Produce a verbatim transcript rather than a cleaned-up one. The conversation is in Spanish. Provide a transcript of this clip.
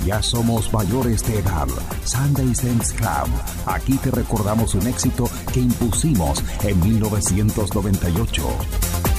Ya somos mayores de edad. Sunday Dance Club. Aquí te recordamos un éxito que impusimos en mil novecientos noventa y ocho.